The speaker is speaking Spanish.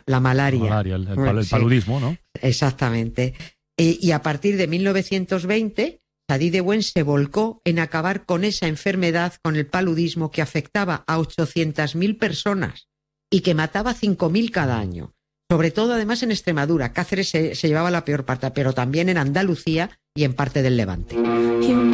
la malaria. El paludismo, ¿no? Exactamente. Y a partir de 1920, Sadi de Buen se volcó en acabar con esa enfermedad, con el paludismo, que afectaba a 800.000 personas y que mataba 5.000 cada año. Sobre todo, además, en Extremadura. Cáceres se llevaba la peor parte, pero también en Andalucía y en parte del Levante.